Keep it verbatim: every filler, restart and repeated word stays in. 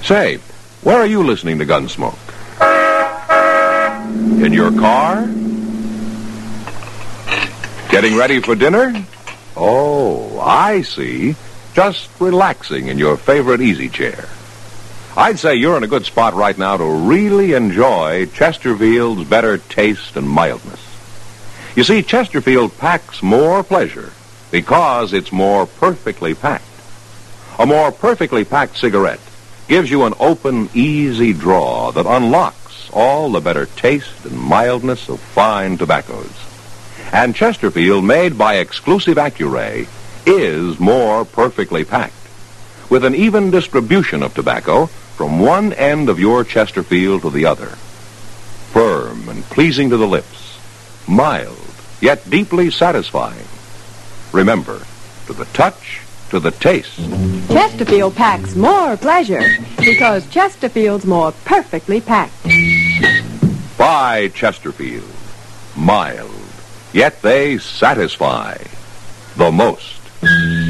Say, where are you listening to Gunsmoke? In your car? Getting ready for dinner? Oh, I see. Just relaxing in your favorite easy chair. I'd say you're in a good spot right now to really enjoy Chesterfield's better taste and mildness. You see, Chesterfield packs more pleasure because it's more perfectly packed. A more perfectly packed cigarette gives you an open, easy draw that unlocks all the better taste and mildness of fine tobaccos. And Chesterfield, made by exclusive Accuray, is more perfectly packed, with an even distribution of tobacco from one end of your Chesterfield to the other. Firm and pleasing to the lips, mild, yet deeply satisfying. Remember, to the touch, to the taste. Chesterfield packs more pleasure because Chesterfield's more perfectly packed. Buy Chesterfield. Mild, yet they satisfy the most.